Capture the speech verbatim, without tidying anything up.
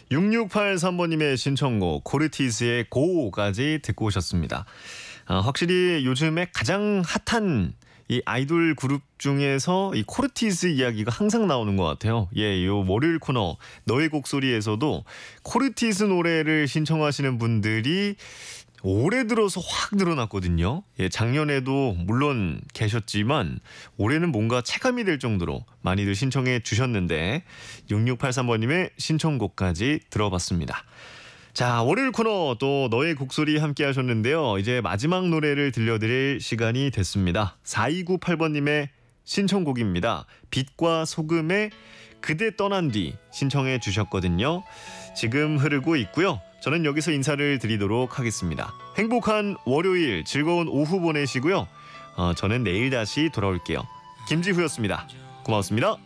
육육팔삼 번님의 신청곡 코르티스의 고까지 듣고 오셨습니다. 아, 확실히 요즘에 가장 핫한 이 아이돌 그룹 중에서 이 코르티스 이야기가 항상 나오는 것 같아요. 예, 요 월요일 코너 너의 곡소리에서도 코르티스 노래를 신청하시는 분들이 올해 들어서 확 늘어났거든요. 예, 작년에도 물론 계셨지만 올해는 뭔가 체감이 될 정도로 많이들 신청해 주셨는데 육육팔삼 번님의 신청곡까지 들어봤습니다. 자, 월요일 코너 또 너의 곡소리 함께 하셨는데요. 이제 마지막 노래를 들려드릴 시간이 됐습니다. 사이구팔 번님의 신청곡입니다. 빛과 소금의 그대 떠난 뒤 신청해 주셨거든요. 지금 흐르고 있고요. 저는 여기서 인사를 드리도록 하겠습니다. 행복한 월요일 즐거운 오후 보내시고요. 어, 저는 내일 다시 돌아올게요. 김지후였습니다. 고맙습니다.